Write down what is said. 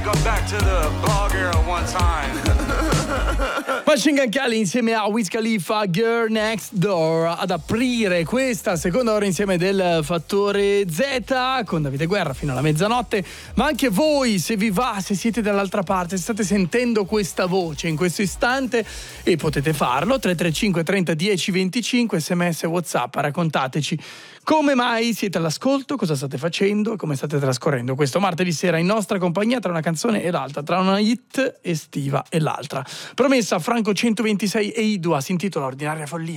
go back to the blog era one time. Machine Gun Kelly insieme a Wiz Khalifa, Girl Next Door, ad aprire questa seconda ora insieme del Fattore Z con Davide Guerra fino alla mezzanotte. Ma anche voi, se vi va, se siete dall'altra parte, se state sentendo questa voce in questo istante, e potete farlo, 335 30 10 25, sms, WhatsApp, raccontateci come mai siete all'ascolto, cosa state facendo e come state trascorrendo questo martedì sera in nostra compagnia, tra una canzone e l'altra, tra una hit estiva e l'altra. Promessa, Franco 126 e Idua, si intitola Ordinaria Follia.